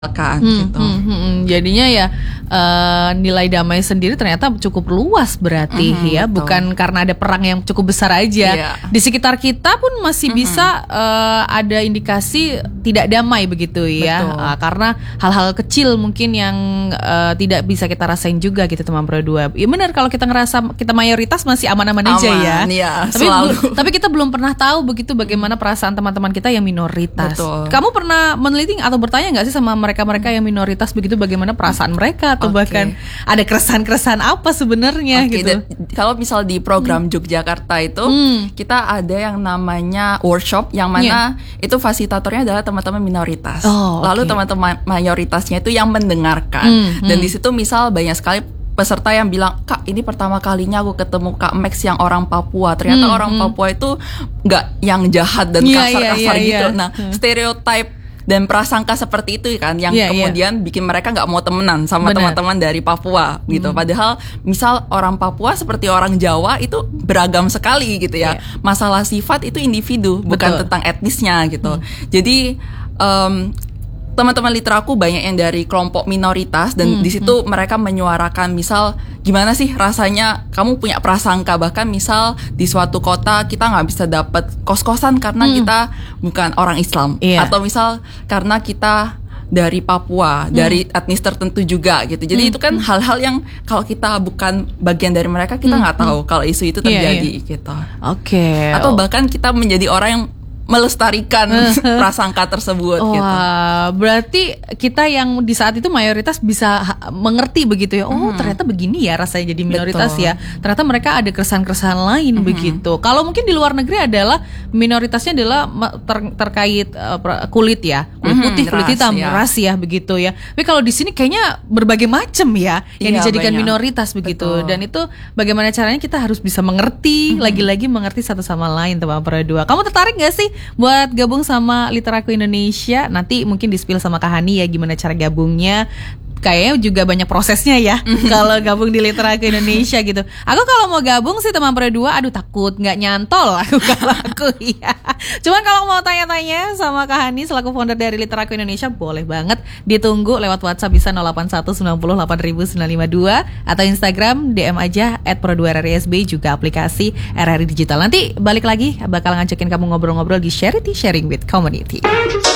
kan gitu. Jadinya ya nilai damai sendiri ternyata cukup luas berarti ya, betul. bukan karena ada perang yang cukup besar aja. Di sekitar kita pun masih bisa ada indikasi tidak damai begitu ya, karena hal-hal kecil mungkin yang tidak bisa kita rasain juga gitu teman Pro 2. Ya benar, kalau kita ngerasa kita mayoritas masih aman-aman aja ya. Tapi kita belum pernah tahu begitu bagaimana perasaan teman-teman kita yang minoritas. Betul. Kamu pernah meneliti atau bertanya nggak sih sama mereka yang minoritas begitu, bagaimana perasaan mereka atau bahkan ada keresahan-keresahan apa sebenarnya gitu? Kalau misal di program Yogyakarta itu kita ada yang namanya workshop yang mana itu fasilitatornya adalah teman-teman minoritas. Lalu teman-teman mayoritasnya itu yang mendengarkan. Dan di situ misal banyak sekali peserta yang bilang, Kak, ini pertama kalinya aku ketemu Kak Max yang orang Papua. Ternyata orang Papua itu nggak yang jahat dan kasar-kasar gitu. Nah, stereotype dan prasangka seperti itu kan yang kemudian bikin mereka nggak mau temenan sama teman-teman dari Papua gitu. Padahal misal orang Papua seperti orang Jawa itu beragam sekali gitu ya. Masalah sifat itu individu, bukan tentang etnisnya gitu. Jadi teman-teman literaku banyak yang dari kelompok minoritas dan di situ mereka menyuarakan misal gimana sih rasanya kamu punya prasangka, bahkan misal di suatu kota kita nggak bisa dapat kos-kosan karena kita bukan orang Islam, atau misal karena kita dari Papua, dari etnis tertentu juga gitu. Jadi itu kan hal-hal yang kalau kita bukan bagian dari mereka kita nggak tahu kalau isu itu terjadi gitu. Atau bahkan kita menjadi orang yang melestarikan prasangka tersebut gitu. Berarti kita yang di saat itu mayoritas bisa mengerti begitu ya. Ternyata begini ya rasanya jadi minoritas ya. Ternyata mereka ada keresahan-keresahan lain begitu. Kalau mungkin di luar negeri adalah minoritasnya adalah terkait kulit ya, kulit putih, kulit hitam, ras ya begitu ya. Tapi kalau di sini kayaknya berbagai macam ya yang dijadikan minoritas begitu. Dan itu bagaimana caranya kita harus bisa mengerti, lagi-lagi mengerti satu sama lain teman Pro 2. Kamu tertarik gak sih buat gabung sama Literaku Indonesia? Nanti mungkin di-spill sama Kak Hani ya gimana cara gabungnya. Kayaknya juga banyak prosesnya ya kalau gabung di Literaku Indonesia gitu. Aku kalau mau gabung sih teman Pro 2, aduh takut nggak nyantol aku kalau aku ya. Cuman kalau mau tanya-tanya sama Kak Hani selaku founder dari Literaku Indonesia, boleh banget ditunggu lewat WhatsApp bisa 08190800952 atau Instagram DM aja @pro2rrsb, juga aplikasi RRI Digital. Nanti balik lagi bakal ngajakin kamu ngobrol-ngobrol di Sharing with Community.